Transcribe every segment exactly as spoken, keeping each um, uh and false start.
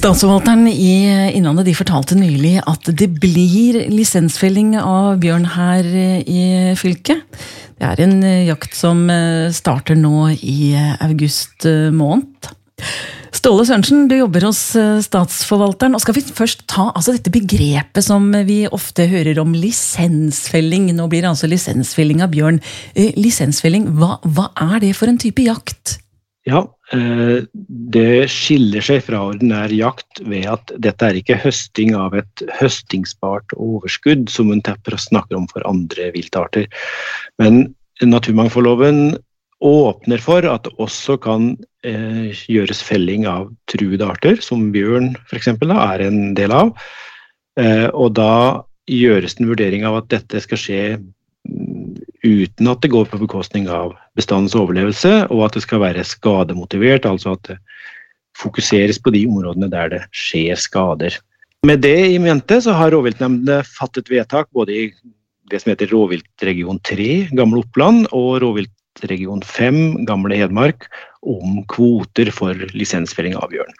Statsforvalteren i Innlandet de fortalte nylig at det blir lisensfelling av bjørn her i fylket. Det er en jakt som starter nå i august måned. Ståle Sørensen, du jobber hos Statsforvalteren, og skal vi først ta altså dette begrepet som vi ofte hører om lisensfelling. Nå blir det altså lisensfelling av bjørn. Lisensfelling, hva, hva er det for en type jakt? Ja, det skiller seg fra ordinær jakt ved at dette er ikke høsting av et høstingsbart overskudd, som en snakker om for andre viltarter. Men naturmangfoldloven åpner for at det også kan eh, gjøres felling av truede arter, som bjørn for eksempel da, er en del av. Eh, og da gjøres en vurdering av at dette skal skje uten at det går på bekostning av bestandens overlevelse, og at det skal være skademotivert, altså at det fokuseres på de områdene der det skjer skader. Med det i mente så har rovviltnemndene fattet vedtak både i det som heter rovviltregion tre, Gamle Oppland, og rovviltregion fem, Gamle Hedmark, om kvoter for lisensfelling av bjørn.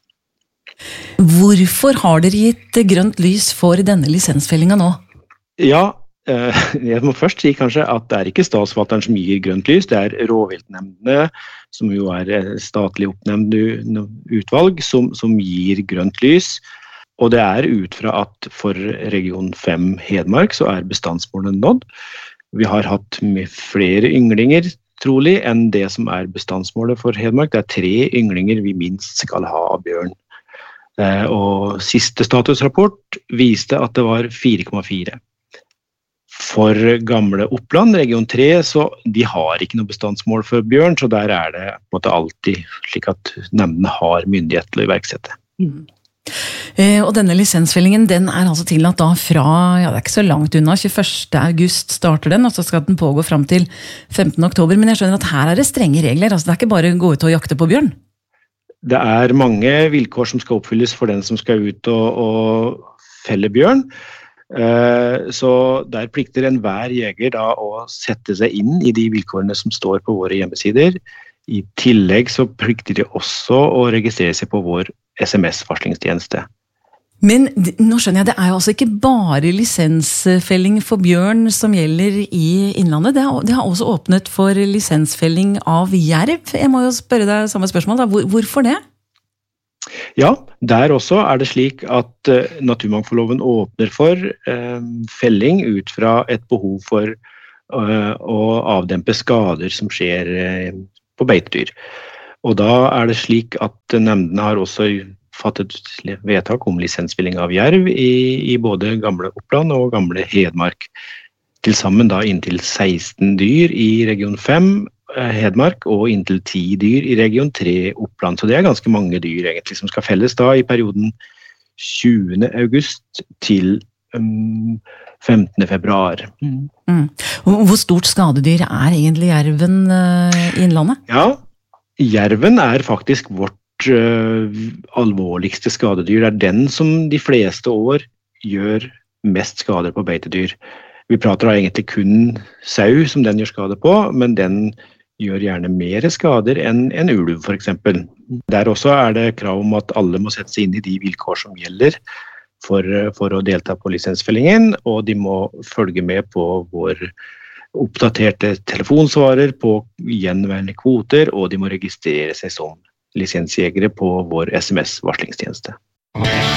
Hvorfor har dere gitt grønt lys for denne lisensfellinga nå? Ja, jeg må først si kanskje at det er ikke Statsforvalteren som gir grønt lys, det er rovviltnemndene, som jo er statlig oppnevnt utvalg, som, som gir grønt lys. Og det er ut fra at for region fem Hedmark så er bestandsmålene nådd. Vi har hatt flere ynglinger, trolig, enn det som er bestandsmålet for Hedmark. Det er tre ynglinger vi minst skal ha av bjørn. Og siste statusrapport viste at det var fire komma fire. For Gamle Oppland, region tre, så de har ikke noe bestandsmål for bjørn, så der er det på en måte alltid slik at nemndene har myndighet til å iverksette. Mm. Eh, og denne lisensfellingen, den er altså tillatt da fra, ja det er ikke så langt unna, tjueførste august starter den, og så skal den pågå frem til femtende oktober, men jeg skjønner at her er det strenge regler, altså det er ikke bare å gå ut og jakte på bjørn? Det er mange vilkår som skal oppfylles for den som skal ut og, og felle bjørn. Så der plikter enhver jeger da å sette seg inn i de vilkårene som står på våre hjemmesider. I tillegg så plikter de også å registrere seg på vår S M S-varslingstjeneste. Men nå skjønner jeg, det er jo altså ikke bare lisensfelling for bjørn som gjelder i Innlandet. Det har, det har også åpnet for lisensfelling av jerv. Jeg må jo spørre deg samme spørsmål da. Hvor, hvorfor det? Ja, der også er det slik at uh, naturmangfoldloven åpner for uh, felling ut fra et behov for uh, å avdempe skader som skjer uh, på beitedyr. Og da er det slik at uh, nemndene har også fattet vedtak om lisensfelling av jerv i, i både Gamle Oppland og Gamle Hedmark. Til sammen da inntil seksten dyr i region fem Hedmark og inntil ti dyr i region tre Oppland. Så det er ganske mange dyr egentlig som skal felles da i perioden tjuende august til um, femtende februar. Mm. Mm. Hvor stort skadedyr er egentlig jerven uh, i Innlandet? Ja, jerven er faktisk vårt uh, alvorligste skadedyr. Det er den som de fleste år gjør mest skader på beitedyr. Vi prater da egentlig kun sau som den gjør skade på, men den gjør gjerne mer skader enn en ulv for eksempel. Der også er det krav om at alle må sette seg inn i de vilkår som gjelder for, for å delta på lisensfellingen, og de må følge med på vår oppdaterte telefonsvarer på gjenværende kvoter, og de må registrere seg som lisensjegere på vår S M S-varslingstjeneste.